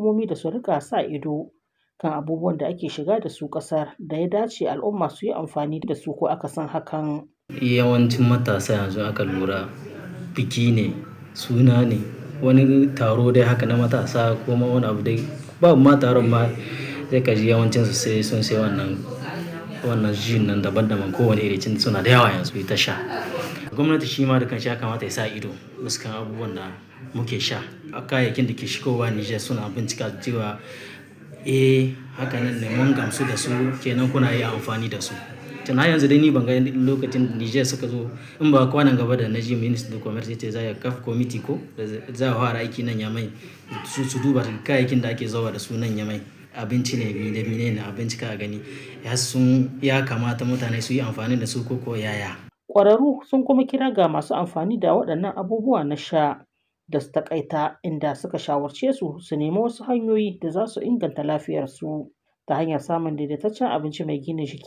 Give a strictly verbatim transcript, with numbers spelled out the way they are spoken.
hukumomi da su rika sa ido kan abubuwan da ake shiga da su ƙasar da ya dace al'umma su yi amfani da su ko akasin hakan. Yawancin matasa yanzu aka lura biki ne, suna ne, wani taro dai haka na matasa ko ma wani abu dai babu ma taron ma sai ka ji yawancinsu sai sun sai wannan, wannan jus nan daban-daban kowane iri suna da yawa yanzu yi ta sha. Gwamnati shi ma da kanshi ya kamata ya sa ido fuskan abubuwan da muke sha. Kayayyakin da ke shigowa Nijar suna bincika cewa eh hakanan ne mun gamsu da su kenan kuna iya amfani da su. Tun har yanzu dai ni ban ga lokacin Nijar suka zo in ba kwanan gaba da na ji Ministry of Commerce yace za ya kafa committee ko za a fara aiki nan Yamai su su duba kayayyakin da ake zuwa da su nan Yamai. Abinci ne, da mene ne a bincika a gani ya sun ya kamata mutane su yi amfani da su ko ko yaya. Ƙwararru sun kuma kira ga masu amfani da waɗannan abubuwa na sha da su taƙaita inda suka shawarce su su nemi wasu hanyoyi da za su inganta lafiyarsu ta hanyar samun daidaitaccen abinci mai gina jiki.